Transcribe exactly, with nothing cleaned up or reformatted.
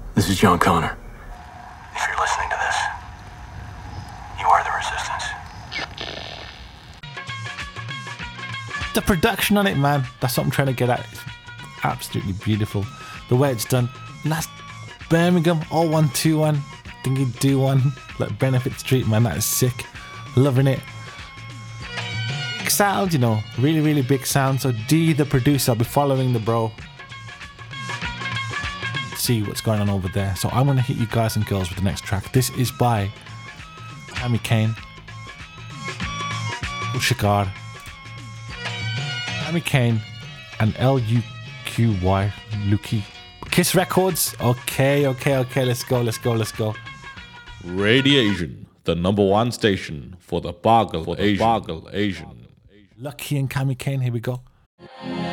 This is John Connor. If you're listening to this, you are the Resistance. The production on it, man, that's what I'm trying to get at. It's absolutely beautiful. The way it's done. And that's Birmingham, oh one two one. Think you do one. Like Benefit Street, man, that is sick. Loving it. Big sound, you know, really, really big sound. So D, the producer, I'll be following the bro. See what's going on over there. So I'm going to hit you guys and girls with the next track. This is by Cami Kane, Ushigard, Cami Kane, and L U Q Y, Luki. Kiss Records. Okay, okay, okay. Let's go, let's go, let's go. Radiation, the number one station for the Bargle Asian. Bargle Asian. Lucky and Cami Kane, here we go.